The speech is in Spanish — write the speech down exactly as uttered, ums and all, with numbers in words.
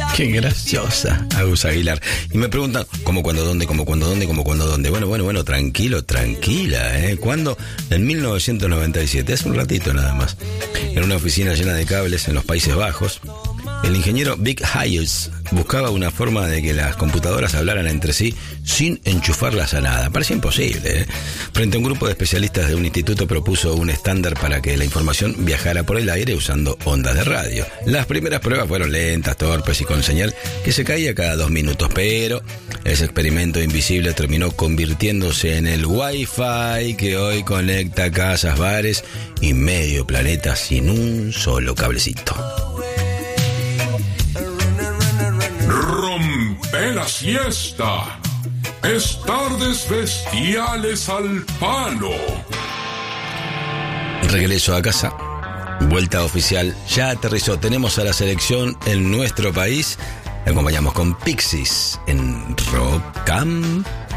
Qué graciosa, Agus Aguilar. Y me preguntan, ¿cómo, cuándo, dónde, cómo, cuándo, dónde, cómo, cuándo, dónde? Bueno, bueno, bueno, tranquilo, tranquila, ¿eh? ¿Cuándo? En mil novecientos noventa y siete, hace un ratito nada más. En una oficina llena de cables en los Países Bajos, el ingeniero Vic Hayes buscaba una forma de que las computadoras hablaran entre sí sin enchufarlas a nada. Parecía imposible, ¿eh? Frente a un grupo de especialistas de un instituto propuso un estándar para que la información viajara por el aire usando ondas de radio. Las primeras pruebas fueron lentas, torpes y con señal que se caía cada dos minutos, pero ese experimento invisible terminó convirtiéndose en el Wi-Fi que hoy conecta casas, bares y medio planeta sin un solo cablecito. Rompe la siesta. Es tardes bestiales al palo. Regreso a casa. Vuelta oficial. Ya aterrizó. Tenemos a la selección en nuestro país. La acompañamos con Pixies en Rock Camp.